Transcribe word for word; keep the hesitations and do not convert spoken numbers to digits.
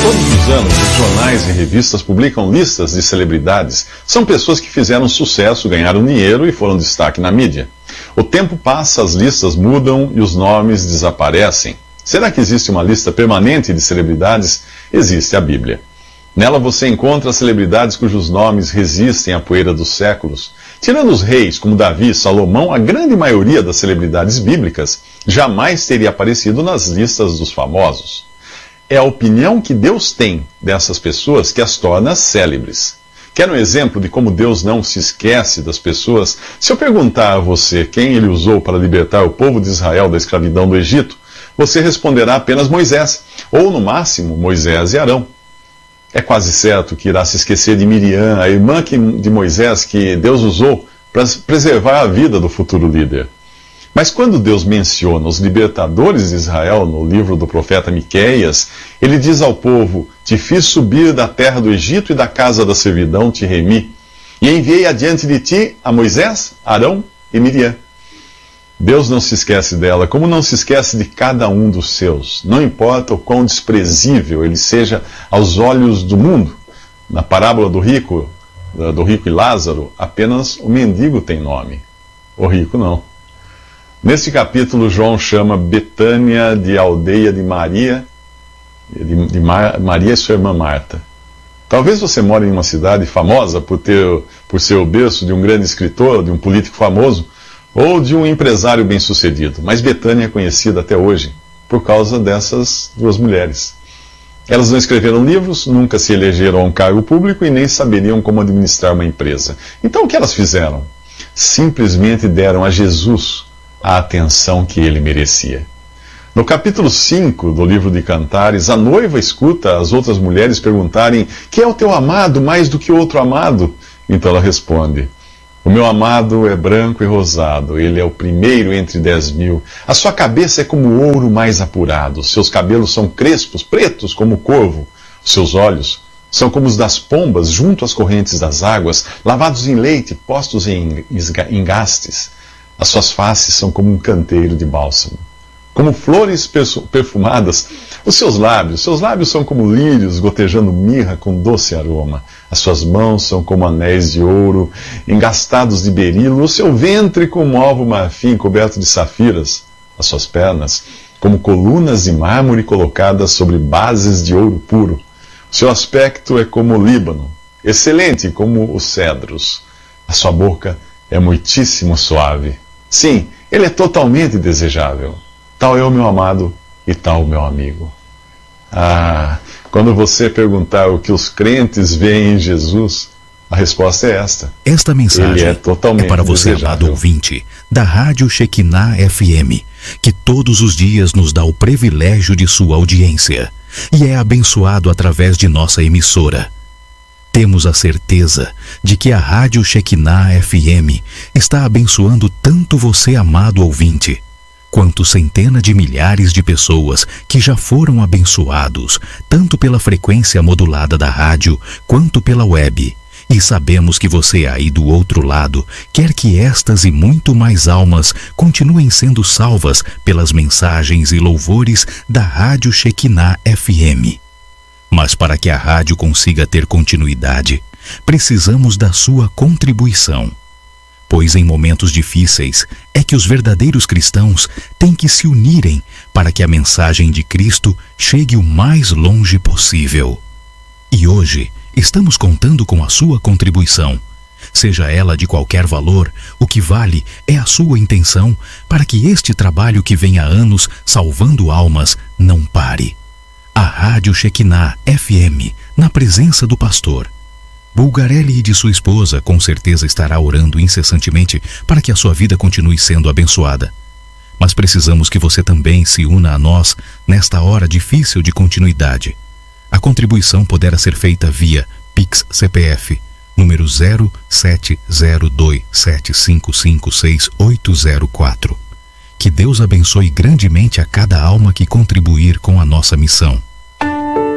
Todos os anos, os jornais e revistas publicam listas de celebridades. São pessoas que fizeram sucesso, ganharam dinheiro e foram destaque na mídia. O tempo passa, as listas mudam e os nomes desaparecem. Será que existe uma lista permanente de celebridades? Existe a Bíblia. Nela você encontra celebridades cujos nomes resistem à poeira dos séculos. Tirando os reis como Davi e Salomão, a grande maioria das celebridades bíblicas jamais teria aparecido nas listas dos famosos. É a opinião que Deus tem dessas pessoas que as torna célebres. Quer um exemplo de como Deus não se esquece das pessoas? Se eu perguntar a você quem ele usou para libertar o povo de Israel da escravidão do Egito, você responderá apenas Moisés, ou no máximo Moisés e Arão. É quase certo que irá se esquecer de Miriam, a irmã de Moisés, que Deus usou para preservar a vida do futuro líder. Mas quando Deus menciona os libertadores de Israel no livro do profeta Miqueias, ele diz ao povo: te fiz subir da terra do Egito e da casa da servidão te remi, e enviei adiante de ti a Moisés, Arão e Miriam. Deus não se esquece dela, como não se esquece de cada um dos seus. Não importa o quão desprezível ele seja aos olhos do mundo. Na parábola do rico, do rico e Lázaro, apenas o mendigo tem nome. O rico não. Neste capítulo, João chama Betânia de aldeia de Maria, de, de Mar, Maria e sua irmã Marta. Talvez você more em uma cidade famosa por, ter, por ser o berço de um grande escritor, de um político famoso, ou de um empresário bem-sucedido, mas Betânia é conhecida até hoje por causa dessas duas mulheres. Elas não escreveram livros, nunca se elegeram a um cargo público e nem saberiam como administrar uma empresa. Então o que elas fizeram? Simplesmente deram a Jesus a atenção que ele merecia. No capítulo cinco do livro de Cantares, a noiva escuta as outras mulheres perguntarem: quem é o teu amado mais do que outro amado? Então ela responde: o meu amado é branco e rosado, ele é o primeiro entre dez mil. A sua cabeça é como ouro mais apurado, seus cabelos são crespos, pretos como o corvo. Os seus olhos são como os das pombas junto às correntes das águas, lavados em leite, postos em engastes. As suas faces são como um canteiro de bálsamo, como flores perfumadas. Os seus lábios, seus lábios são como lírios gotejando mirra com doce aroma. As suas mãos são como anéis de ouro, engastados de berilo. O seu ventre como alvo marfim coberto de safiras. As suas pernas como colunas de mármore colocadas sobre bases de ouro puro. O seu aspecto é como o Líbano, excelente como os cedros. A sua boca é muitíssimo suave. Sim, ele é totalmente desejável. Tal é o meu amado e tal o meu amigo. Ah, quando você perguntar o que os crentes veem em Jesus, a resposta é esta. Esta mensagem Ele é, totalmente é para você, desejável. amado ouvinte, da Rádio Shekinah F M, que todos os dias nos dá o privilégio de sua audiência e é abençoado através de nossa emissora. Temos a certeza de que a Rádio Shekinah F M está abençoando tanto você, amado ouvinte, quanto centenas de milhares de pessoas que já foram abençoados, tanto pela frequência modulada da rádio, quanto pela web. E sabemos que você aí do outro lado quer que estas e muito mais almas continuem sendo salvas pelas mensagens e louvores da Rádio Shekinah F M. Mas para que a rádio consiga ter continuidade, precisamos da sua contribuição. Pois em momentos difíceis é que os verdadeiros cristãos têm que se unirem para que a mensagem de Cristo chegue o mais longe possível. E hoje estamos contando com a sua contribuição. Seja ela de qualquer valor, o que vale é a sua intenção para que este trabalho que vem há anos salvando almas não pare. A Rádio Shekinah F M, na presença do pastor Bulgarelli e de sua esposa, com certeza estará orando incessantemente para que a sua vida continue sendo abençoada. Mas precisamos que você também se una a nós nesta hora difícil de continuidade. A contribuição poderá ser feita via Pix C P F, número zero sete zero dois sete cinco cinco seis oito zero quatro. Que Deus abençoe grandemente a cada alma que contribuir com a nossa missão.